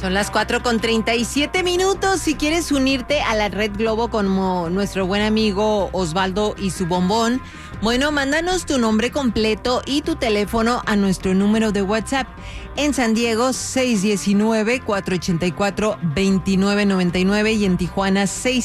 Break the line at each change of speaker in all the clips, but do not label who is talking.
Son las 4:37. Si quieres unirte a la Red Globo como nuestro buen amigo Osvaldo y su bombón, bueno, mándanos tu nombre completo y tu teléfono a nuestro número de WhatsApp. En San Diego, 619-484-2999 y en Tijuana,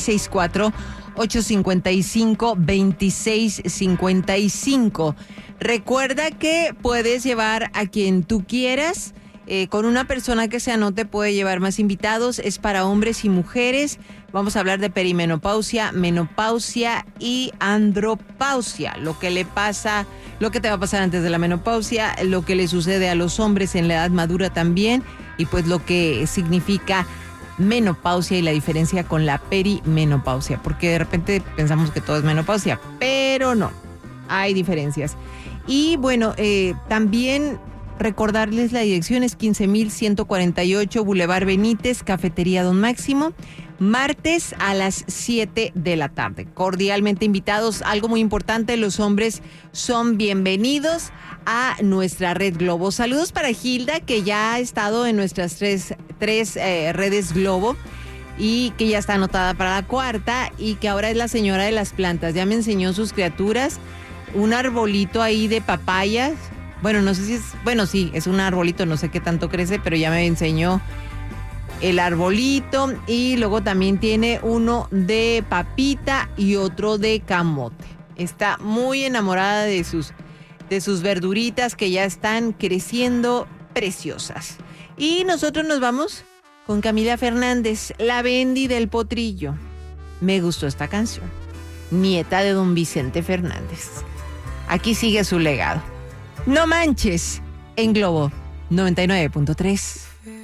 664-855-2655. Recuerda que puedes llevar a quien tú quieras. Con una persona que se anote puede llevar más invitados. Es para hombres y mujeres. Vamos a hablar de perimenopausia, menopausia y andropausia. Lo que le pasa, lo que te va a pasar antes de la menopausia, lo que le sucede a los hombres en la edad madura también, y pues lo que significa menopausia y la diferencia con la perimenopausia, porque de repente pensamos que todo es menopausia, pero no, hay diferencias. Y bueno, también recordarles la dirección es 15,148 Boulevard Benítez, Cafetería Don Máximo, martes a las 7 de la tarde. Cordialmente invitados. Algo muy importante, los hombres son bienvenidos a nuestra Red Globo. Saludos para Gilda, que ya ha estado en nuestras tres redes Globo y que ya está anotada para la cuarta y que ahora es la señora de las plantas. Ya me enseñó sus criaturas, un arbolito ahí de papayas. Bueno, no sé si es, bueno, sí, es un arbolito, no sé qué tanto crece, pero ya me enseñó el arbolito y luego también tiene uno de papita y otro de camote. Está muy enamorada de sus verduritas que ya están creciendo preciosas. Y nosotros nos vamos con Camila Fernández, la Bendy del Potrillo. Me gustó esta canción. Nieta de don Vicente Fernández. Aquí sigue su legado. No manches, en Globo 99.3.